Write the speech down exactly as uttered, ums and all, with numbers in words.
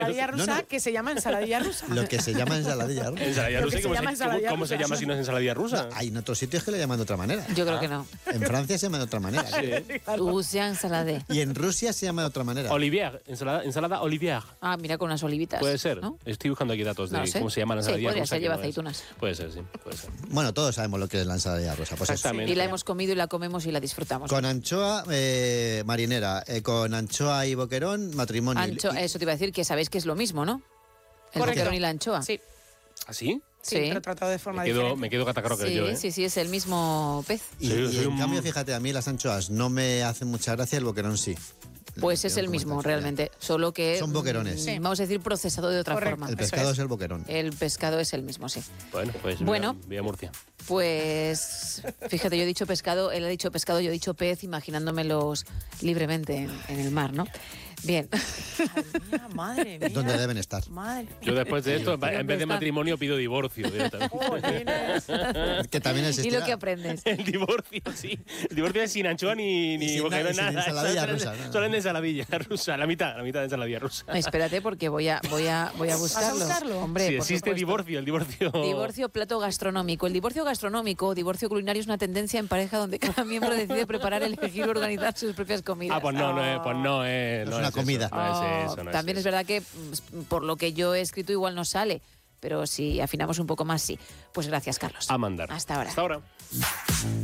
Ensaladilla rusa, no, no. que se llama ensaladilla rusa. Lo que se llama ensaladilla rusa. ¿Ensaladilla Lo rusa? que se ¿Cómo, llama se, ensaladilla ¿Cómo se rusa. llama si no es ensaladilla rusa? No, hay en otros sitios que le llaman de otra manera. Yo creo Ah. que no. En Francia se llama de otra manera. Rusia ensalade. Y en Rusia se llama de otra manera. Olivier, ensalada, ensalada Olivier. Ah, mira, con unas olivitas. Puede ser. ¿no? Estoy buscando aquí datos de No lo sé. cómo se llama la Sí, ensaladilla podría rusa. ser, que lleva no es. aceitunas. Puede ser, sí, puede ser. Bueno, todos sabemos lo que es la ensaladilla rusa. Pues eso. Exactamente. Y la hemos comido y la comemos y la disfrutamos. Con anchoa eh, marinera, eh, con anchoa y boquerón, matrimonio. Ancho, Y- eso te iba a decir que sabéis que es lo mismo, ¿no? El Correcto. boquerón y la anchoa. Sí, ¿Así? sí, Sí. pero tratado de forma Me quedo, diferente. me quedo catacroker Sí, yo, ¿eh? sí, sí, es el mismo pez. Y, Soy- y soy en un- cambio, fíjate, a mí las anchoas no me hacen mucha gracia, el boquerón sí. Pues es Boquerón el como mismo, está. realmente. Solo que. Son boquerones. mm, Sí. Vamos a decir procesado de otra Correcto. forma. El Eso pescado es. es el boquerón. El pescado es el mismo, sí. Bueno, pues Bueno. Vía, vía Murcia. Pues fíjate, yo he dicho pescado, él ha dicho pescado, yo he dicho pez, imaginándomelos libremente en, en el mar, ¿no? Bien. Madre mía, madre mía. Donde deben estar. Madre mía. Yo después de esto, en vez de están? matrimonio, pido divorcio directamente. Jolines. Que también Y existirá. lo que aprendes. El divorcio, sí. El divorcio es sin anchoa ni, Y ni sin boquerón, na- y sin nada. ensaladilla Solo- rusa, nada. Solo en ensaladilla rusa, la mitad, la mitad de ensaladilla rusa. Espérate porque voy a, voy a, voy a buscarlo. buscarlo? Hombre, Si por existe supuesto. divorcio, el divorcio... Divorcio plato gastronómico. El divorcio gastronómico o divorcio culinario es una tendencia en pareja donde cada miembro decide preparar, elegir o organizar sus propias comidas. Ah, pues no, no es, pues no es, No es una eso, comida. no es Oh, eso, no también es, es eso. verdad que mm, por lo que yo he escrito igual no sale, pero si afinamos un poco más sí. Pues gracias, Carlos. A mandar. Hasta ahora. Hasta ahora.